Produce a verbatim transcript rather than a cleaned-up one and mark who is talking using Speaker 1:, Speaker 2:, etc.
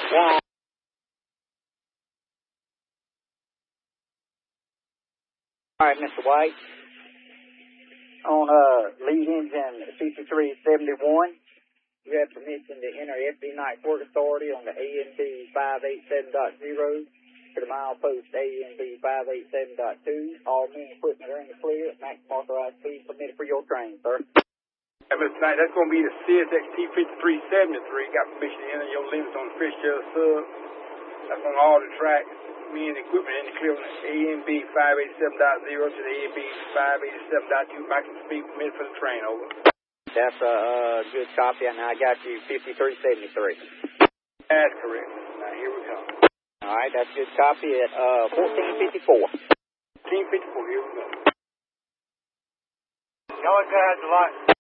Speaker 1: One. All right, Mister White. On uh, lead engine fifty-three seventy-one, you have permission to enter F B Night Port Authority on the A N B five eighty-seven point zero to the milepost A N B five eighty-seven point two. All men equipment are in the clear. Max authorized speed permitted for your train, sir.
Speaker 2: Hey, Mister Knight, that's going to be the C S X T fifty-three seventy-three. Got permission to enter your limits on the Fitzgerald sub. That's on all the tracks. Me and equipment in the clear on the A N B five eighty-seven point zero to the A N B five eighty-seven point two. Maximum speed permitted for the train, over.
Speaker 1: That's a uh, good copy, and I got you fifty-three seventy-three.
Speaker 2: That's correct. Now, here we go.
Speaker 1: All right, that's a good copy at uh, fourteen fifty-four.
Speaker 2: fourteen fifty-four, here we go.
Speaker 3: Y'all got the light.